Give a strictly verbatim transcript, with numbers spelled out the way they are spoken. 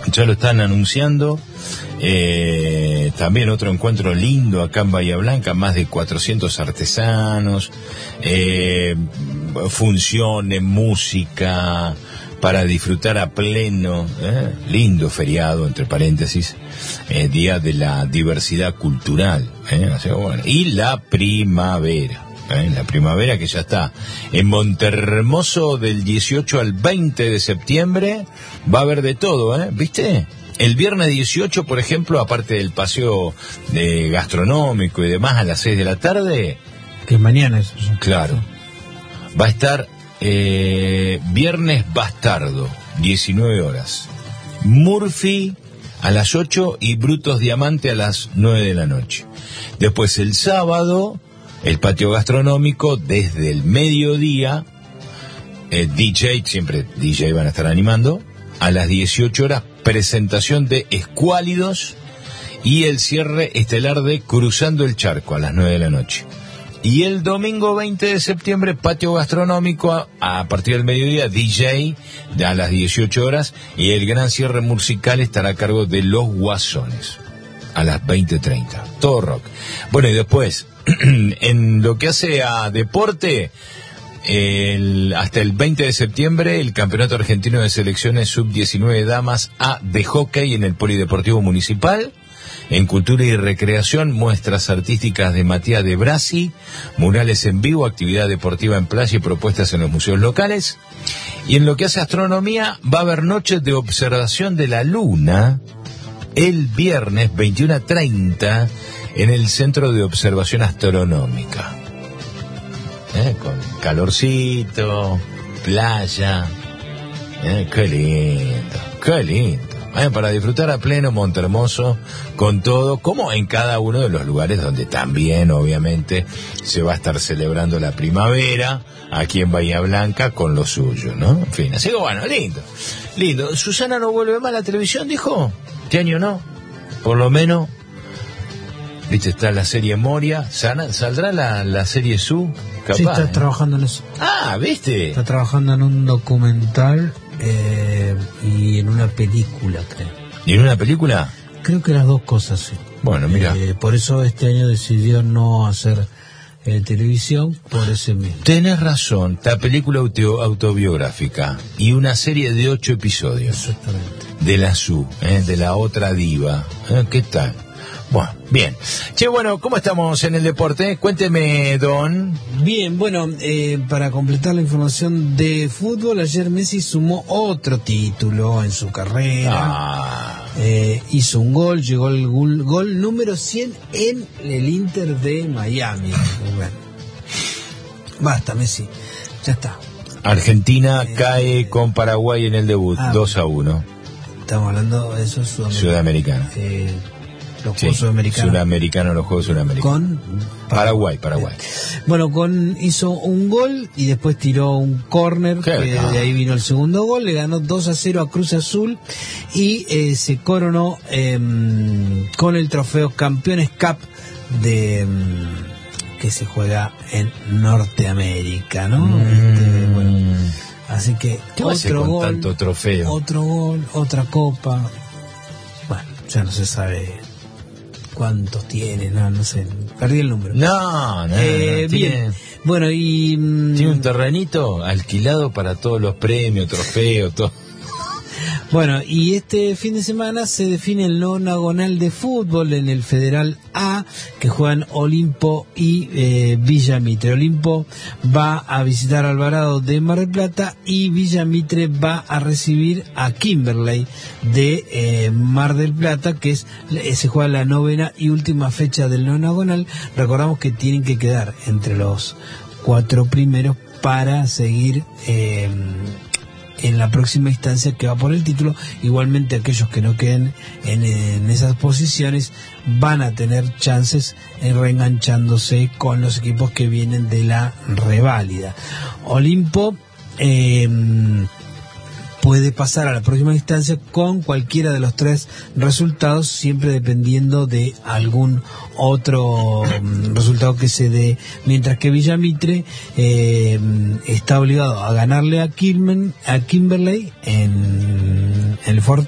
ya lo están anunciando. Eh, también otro encuentro lindo acá en Bahía Blanca, más de cuatrocientos artesanos, eh, funciones, música para disfrutar a pleno, eh, lindo feriado, entre paréntesis, eh, Día de la Diversidad Cultural, eh, o sea, bueno, y la primavera. Eh, la primavera que ya está en Monterhermoso del dieciocho al veinte de septiembre. Va a haber de todo, ¿eh? ¿Viste? El viernes dieciocho, por ejemplo, aparte del paseo eh, gastronómico y demás a las seis de la tarde. Que mañana es eso. Claro. Va a estar eh, Viernes Bastardo, diecinueve horas. Murphy a las ocho y Brutos Diamante a las nueve de la noche. Después el sábado, el patio gastronómico desde el mediodía, eh, D J, siempre D J van a estar animando, a las dieciocho horas, presentación de Escuálidos y el cierre estelar de Cruzando el Charco a las nueve de la noche. Y el domingo veinte de septiembre, patio gastronómico a, a partir del mediodía, D J a las dieciocho horas y el gran cierre musical estará a cargo de Los Guasones a las veinte treinta. Todo rock. Bueno, y después, en lo que hace a deporte, el, hasta el veinte de septiembre, el Campeonato Argentino de Selecciones sub diecinueve Damas A de Hockey en el Polideportivo Municipal. En Cultura y Recreación, muestras artísticas de Matías de Brasi, murales en vivo, actividad deportiva en playa y propuestas en los museos locales. Y en lo que hace a astronomía, va a haber noches de observación de la luna el viernes veintiuno treinta en el Centro de Observación Astronómica. ¿Eh? Con calorcito, playa. ¿Eh? Qué lindo, qué lindo. Eh, para disfrutar a pleno Monterhermoso con todo, como en cada uno de los lugares donde también obviamente se va a estar celebrando la primavera, aquí en Bahía Blanca con lo suyo, ¿no? En fin, así que bueno, lindo, lindo. ¿Susana no vuelve más a la televisión, dijo? Este año no, por lo menos, viste, está la serie Moria, ¿saldrá la, la serie Su? Capaz, sí, está ¿eh? trabajando en eso. Ah, ¿viste? Está trabajando en un documental eh, y en una película, creo. ¿Y en una película? Creo que las dos cosas, sí. Bueno, mira. Eh, por eso este año decidió no hacer eh, televisión, por ese mismo. Tenés razón, la película auto, autobiográfica y una serie de ocho episodios. Exactamente. De la Su, eh, de la otra diva. Eh, ¿Qué tal? Bueno, bien. Che, bueno, ¿cómo estamos en el deporte? Cuénteme, Don. Bien, bueno, eh, para completar la información de fútbol, ayer Messi sumó otro título en su carrera. Ah. Eh, hizo un gol, llegó al gol, gol número cien en el Inter de Miami. Bueno, basta, Messi, ya está. Argentina eh, cae con Paraguay en el debut, ah, dos a uno. Estamos hablando de eso, Sudamericano. Sudamericano. Eh, Los sí, Juegos Sudamericanos. Sudamericanos, los Juegos Sudamericanos. Con Paraguay, Paraguay. Bueno, con hizo un gol y después tiró un córner, que de ahí vino el segundo gol, le ganó dos a cero a Cruz Azul y eh, se coronó eh, con el trofeo Campeones Cup de eh, que se juega en Norteamérica, ¿no? Mm. Este, bueno, así que ¿qué va a hacer con tanto trofeo? Otro gol, otra copa. Bueno, ya no se sabe cuántos tiene, no, no sé, perdí el número. No, no, eh, no bien. tiene, bueno, y tiene un terrenito alquilado para todos los premios, trofeos, todo. Bueno, y este fin de semana se define el nonagonal de fútbol en el Federal A, que juegan Olimpo y eh, Villa Mitre. Olimpo va a visitar Alvarado de Mar del Plata y Villa Mitre va a recibir a Kimberley de eh, Mar del Plata, que es se juega la novena y última fecha del nonagonal. Recordamos que tienen que quedar entre los cuatro primeros para seguir eh, en la próxima instancia que va por el título. Igualmente aquellos que no queden en, en esas posiciones van a tener chances en reenganchándose con los equipos que vienen de la reválida. Olimpo eh, puede pasar a la próxima instancia con cualquiera de los tres resultados, siempre dependiendo de algún otro um, resultado que se dé, mientras que Villa Mitre eh, está obligado a ganarle a, Kilmen, a Kimberley en, en el Fort